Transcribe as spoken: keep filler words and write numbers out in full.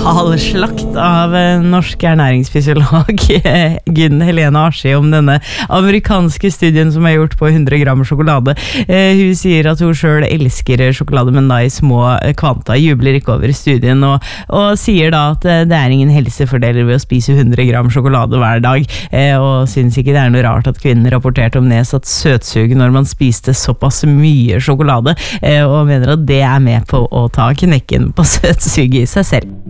totalslakt av norsk ernæringsfysiolog Gunn Helene Aschi om denne amerikanske studien som er gjort på hundre gram sjokolade. Hun sier at hun selv elsker sjokolade, men da i små kvanta, jubler ikke over studien, og, og sier da at det er ingen helsefordeler ved å spise hundre gram sjokolade hver dag, og synes ikke det er noe rart at kvinnen rapporterte om nedsatt søtsug når man spiste såpass mye sjokolade, og mener at det er med på å ta knekken på søtsuget i seg selv.